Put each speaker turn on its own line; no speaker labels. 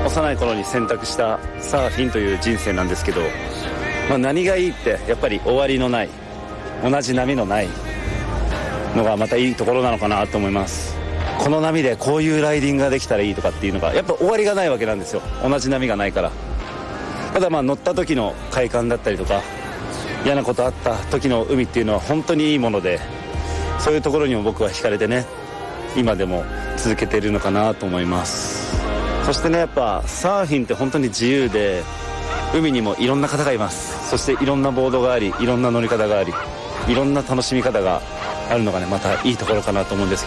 幼い頃に選択したサーフィンという人生なんですけど、何がいいってやっぱり終わりのない、同じ波のないのがまたいいところなのかなと思います。この波でこういうライディングができたらいいとかっていうのがやっぱ終わりがないわけなんですよ、同じ波がないから。ただ乗った時の快感だったりとか、嫌なことあった時の海っていうのは本当にいいもので、そういうところにも僕は惹かれてね、今でも続けているのかなと思います。そしてね、やっぱサーフィンって本当に自由で、海にもいろんな方がいます。そしていろんなボードがあり、いろんな乗り方があり、いろんな楽しみ方があるのがね、またいいところかなと思うんです